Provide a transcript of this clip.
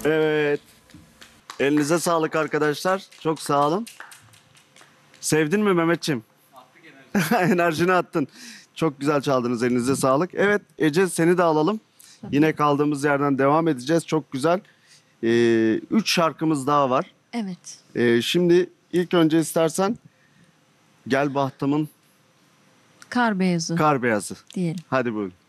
Evet. Elinize sağlık arkadaşlar. Çok sağ olun. Sevdin mi Mehmetçim? Enerjini attın. Çok güzel çaldınız. Elinize sağlık. Evet Ece, seni de alalım. Yine kaldığımız yerden devam edeceğiz. Çok güzel. 3 şarkımız daha var. Evet. Şimdi ilk önce istersen Gel Bahtımın Kar beyazı Kar Beyazı. diyelim. Hadi buyurun.